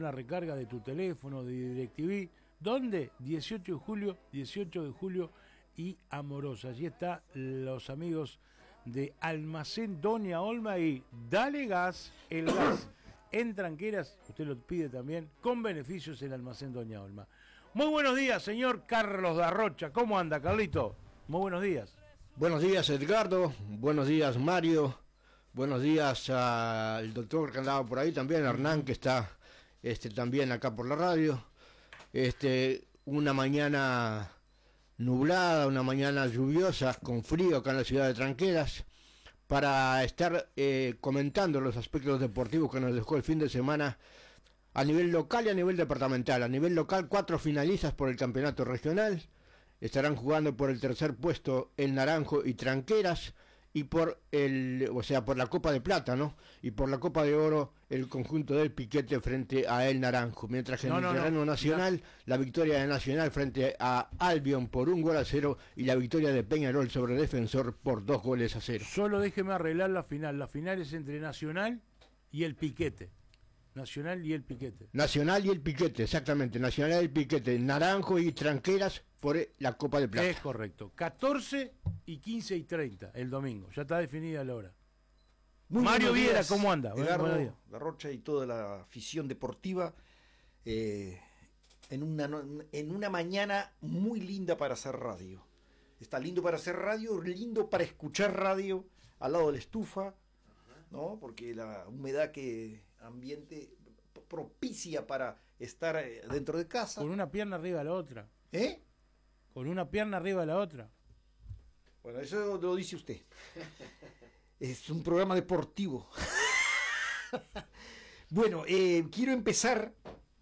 una recarga de tu teléfono, de DirecTV. ¿Dónde? 18 de julio y Amorosa. Allí están los amigos de Almacén Doña Olma y Dale Gas, el gas en Tranqueras, usted lo pide también, con beneficios en Almacén Doña Olma. Muy buenos días, señor Carlos Darrocha. ¿Cómo anda, Carlito? Muy buenos días. Buenos días, Edgardo. Buenos días, Mario. Buenos días al doctor que andaba por ahí también, Hernán, que está también acá por la radio. Una mañana nublada, una mañana lluviosa, con frío acá en la ciudad de Tranqueras, para estar comentando los aspectos deportivos que nos dejó el fin de semana a nivel local y a nivel departamental. A nivel local, 4 finalistas por el campeonato regional, estarán jugando por el tercer puesto el Naranjo y Tranqueras, y por la Copa de Plata, ¿no? Y por la Copa de Oro, el conjunto del Piquete frente a el Naranjo, mientras que en el terreno nacional, la victoria de Nacional frente a Albion por 1-0 y la victoria de Peñarol sobre Defensor por 2-0. Solo déjeme arreglar la final. La final es entre Nacional y el Piquete. Nacional y el Piquete. Nacional y el Piquete, exactamente. Nacional y el Piquete. Naranjo y Tranqueras por la Copa de Plata. Es correcto. 14 y 15 y 30 el domingo. Ya está definida la hora. Mario Viera, ¿cómo anda? Edgardo Darrocha y toda la afición deportiva. En una mañana muy linda para hacer radio. Está lindo para hacer radio, lindo para escuchar radio al lado de la estufa, ¿no? Porque la humedad ambiente propicia para estar dentro de casa. Con una pierna arriba de la otra. ¿Eh? Con una pierna arriba de la otra. Bueno, eso lo dice usted. Es un programa deportivo. Bueno, quiero empezar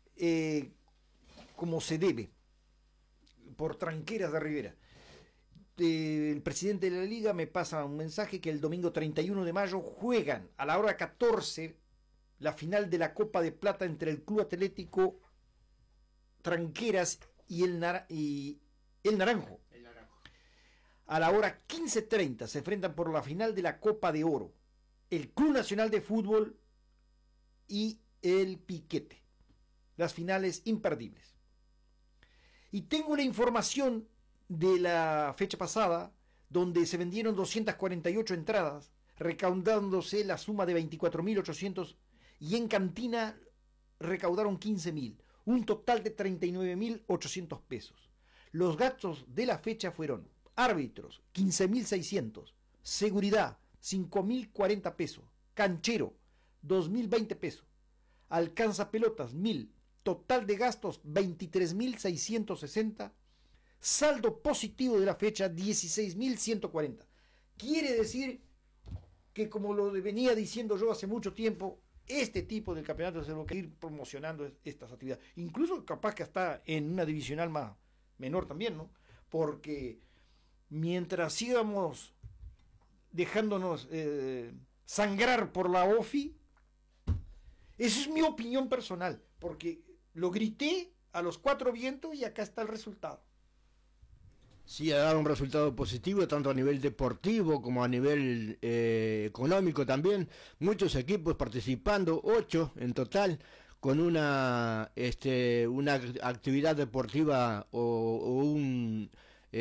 como se debe, por Tranqueras de Rivera. El presidente de la liga me pasa un mensaje que el domingo 31 de mayo juegan a la hora 14 la final de la Copa de Plata entre el Club Atlético Tranqueras y el Naranjo. A la hora 15:30 se enfrentan por la final de la Copa de Oro el Club Nacional de Fútbol y el Piquete. Las finales imperdibles. Y tengo la información de la fecha pasada, donde se vendieron 248 entradas, recaudándose la suma de 24.800, y en cantina recaudaron 15.000, un total de 39.800 pesos. Los gastos de la fecha fueron árbitros, 15.600, seguridad, 5.040 pesos, canchero, 2.020 pesos, alcanza pelotas, 1.000, total de gastos, 23.660, saldo positivo de la fecha, 16.140. Quiere decir que, como lo venía diciendo yo hace mucho tiempo, este tipo del campeonato se lo que ir promocionando estas actividades. Incluso capaz que está en una divisional más menor también, ¿no? Porque mientras sigamos dejándonos sangrar por la OFI, esa es mi opinión personal, porque lo grité a los 4 vientos y acá está el resultado. Sí, ha dado un resultado positivo, tanto a nivel deportivo como a nivel económico también. Muchos equipos participando, 8 en total, con una actividad deportiva o un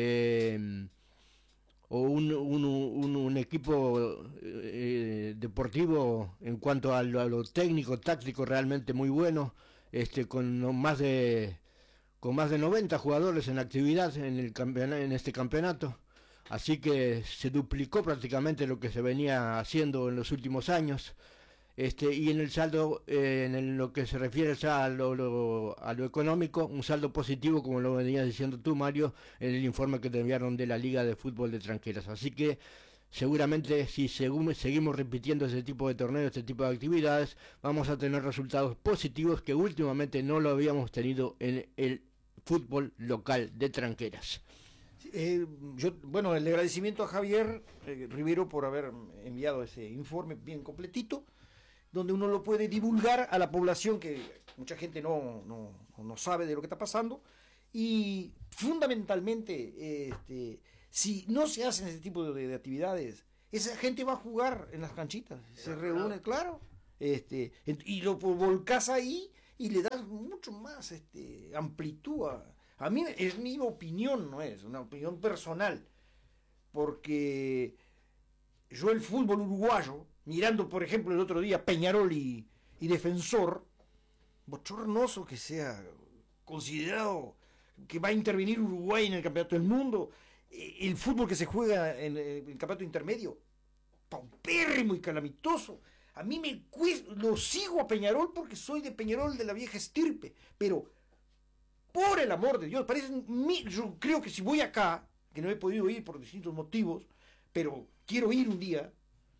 equipo deportivo en cuanto a lo técnico, táctico, realmente muy bueno, con más de 90 jugadores en actividad en este campeonato, así que se duplicó prácticamente lo que se venía haciendo en los últimos años, y en el saldo, lo que se refiere ya a lo económico, un saldo positivo, como lo venías diciendo tú, Mario, en el informe que te enviaron de la Liga de Fútbol de Tranqueras. Así que seguramente, si seguimos repitiendo ese tipo de torneos, este tipo de actividades, vamos a tener resultados positivos que últimamente no lo habíamos tenido en el fútbol local de Tranqueras. El agradecimiento a Javier Rivero por haber enviado ese informe bien completito, donde uno lo puede divulgar a la población, que mucha gente no sabe de lo que está pasando, y fundamentalmente si no se hacen ese tipo de actividades, esa gente va a jugar en las canchitas, se reúne, claro, y lo volcás ahí y le das mucho más amplitud a mí. Es mi opinión, no es una opinión personal, porque yo el fútbol uruguayo, mirando por ejemplo el otro día Peñarol y Defensor, bochornoso que sea considerado que va a intervenir Uruguay en el campeonato del mundo, el fútbol que se juega en el campeonato intermedio, paupérrimo y calamitoso. A mí me cuesta, lo sigo a Peñarol porque soy de Peñarol, de la vieja estirpe, pero por el amor de Dios, yo creo que si voy acá, que no he podido ir por distintos motivos, pero quiero ir un día,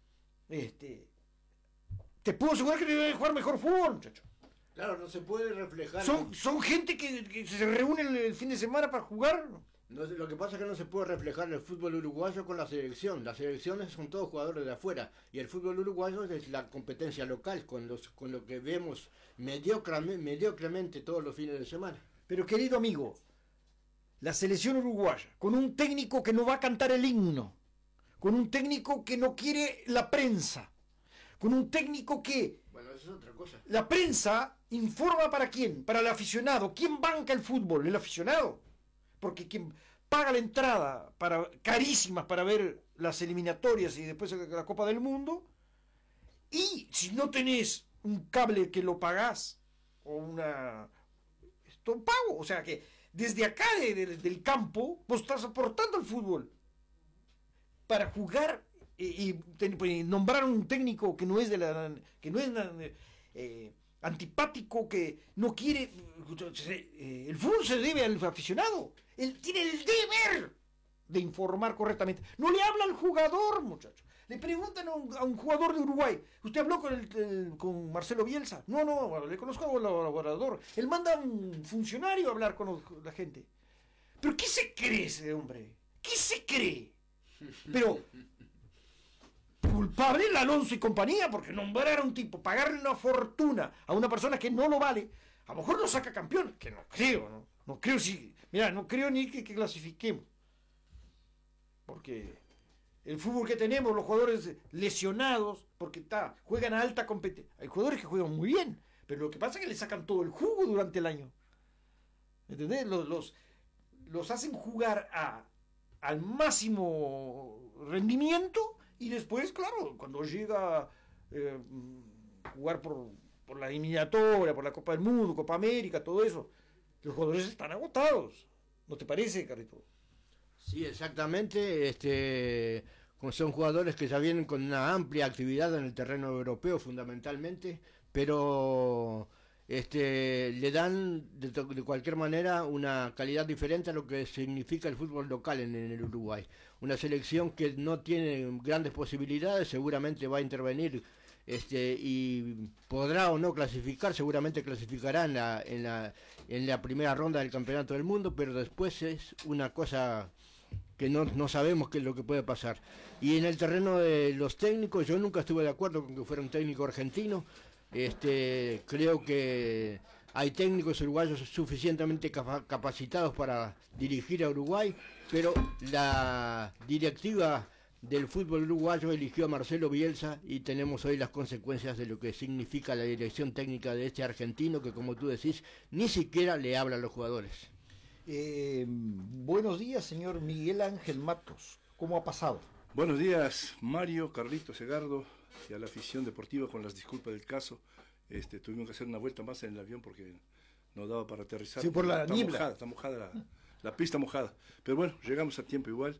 te puedo asegurar que deben jugar mejor fútbol, muchacho. Claro, no se puede reflejar. Son gente que se reúne el fin de semana para jugar. No, lo que pasa es que no se puede reflejar el fútbol uruguayo con la selección. Las selecciones son todos jugadores de afuera. Y el fútbol uruguayo es la competencia local, con lo que vemos mediocremente todos los fines de semana. Pero querido amigo, la selección uruguaya, con un técnico que no va a cantar el himno, con un técnico que no quiere la prensa, con un técnico que... Bueno, eso es otra cosa. La prensa informa para quién, para el aficionado. ¿Quién banca el fútbol? El aficionado. Porque quien paga la entrada carísimas para ver las eliminatorias y después la Copa del Mundo, y si no tenés un cable que lo pagás, o un pago, o sea que desde acá del campo vos estás aportando al fútbol para jugar y nombrar un técnico que no es antipático, que no quiere. El fútbol se debe al aficionado. Él tiene el deber de informar correctamente. No le habla al jugador, muchacho. Le preguntan a un jugador de Uruguay: ¿usted habló con Marcelo Bielsa? No, le conozco al laborador. Él manda a un funcionario a hablar con la gente. ¿Pero qué se cree ese hombre? ¿Qué se cree? Pero culpable el Alonso y compañía, porque nombrar a un tipo, pagarle una fortuna a una persona que no lo vale, a lo mejor lo saca campeón, que no creo, ¿no? No creo no creo ni que clasifiquemos. Porque el fútbol que tenemos, los jugadores lesionados, porque juegan a alta competencia. Hay jugadores que juegan muy bien, pero lo que pasa es que le sacan todo el jugo durante el año. ¿Entendés? Los hacen jugar al máximo rendimiento. Y después, claro, cuando llega a jugar por la eliminatoria, por la Copa del Mundo, Copa América, todo eso, los jugadores están agotados. ¿No te parece, Carrito? Sí, exactamente. Son jugadores que ya vienen con una amplia actividad en el terreno europeo, fundamentalmente, pero le dan de cualquier manera una calidad diferente a lo que significa el fútbol local en el Uruguay. Una selección que no tiene grandes posibilidades, seguramente va a intervenir y podrá o no clasificar, seguramente clasificará en la primera ronda del Campeonato del Mundo, pero después es una cosa que no sabemos qué es lo que puede pasar. Y en el terreno de los técnicos, yo nunca estuve de acuerdo con que fuera un técnico argentino. Creo que hay técnicos uruguayos suficientemente capacitados para dirigir a Uruguay, pero la directiva del fútbol uruguayo eligió a Marcelo Bielsa y tenemos hoy las consecuencias de lo que significa la dirección técnica de este argentino que, como tú decís, ni siquiera le habla a los jugadores. Buenos días, señor Miguel Ángel Matos. ¿Cómo ha pasado? Buenos días, Mario, Carlitos, Egardo, y a la afición deportiva, con las disculpas del caso. Tuvimos que hacer una vuelta más en el avión porque no daba para aterrizar. Sí, por la niebla. Está mojada la pista mojada. Pero bueno, llegamos a tiempo igual.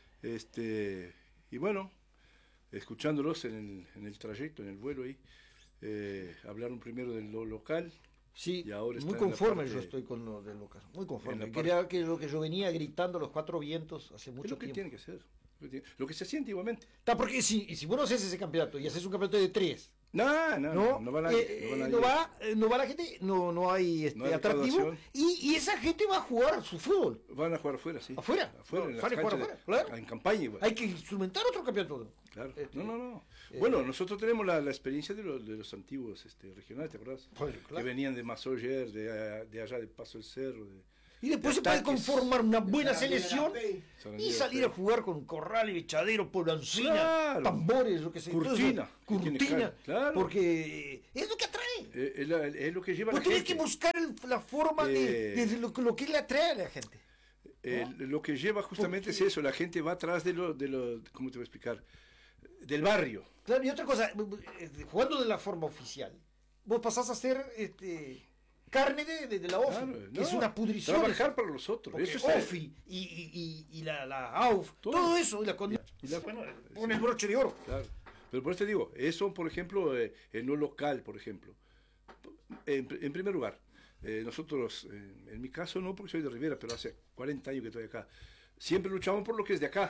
Y bueno, escuchándolos en el trayecto, en el vuelo ahí, hablaron primero de lo local. Sí, y ahora muy conforme yo estoy con lo del local. Muy conforme. Quería que lo que yo venía gritando los cuatro vientos hace mucho tiempo. Es lo que tiene que ser. Lo que se siente igualmente. Porque si vos no haces ese campeonato y haces un campeonato de 3, no va nadie. No va la gente, no hay atractivo, y esa gente va a jugar su fútbol. Van a jugar afuera, sí. Afuera, en las canchas, claro. En campaña igual. Hay que instrumentar otro campeonato. Claro. No. Bueno, nosotros tenemos la experiencia de los antiguos regionales, ¿te acordás? Claro. Que venían de Masoyer, de allá de Paso del Cerro. Y después se puede conformar una buena selección y salir a jugar con Corral y Bichadero, Poblancina, tambores, lo que sea. Curtina. Claro. Porque es lo que atrae. Es lo que lleva a la Vos tenés gente. que buscar la forma de lo que le atrae a la gente. Lo que lleva justamente es eso, la gente va atrás de lo, ¿cómo te voy a explicar? Del barrio. Claro, y otra cosa, jugando de la forma oficial, vos pasás a ser carne de la OFI, Claro, que no, es una pudrición. trabajar para los otros. Porque Eso está, OFI y la AUF, todo eso, y la bueno, pone el broche de oro. claro. Pero por eso te digo, eso, por ejemplo, en lo local, por ejemplo. En primer lugar, nosotros, en mi caso no porque soy de Rivera, pero hace 40 años que estoy acá, siempre luchamos por lo que es de acá.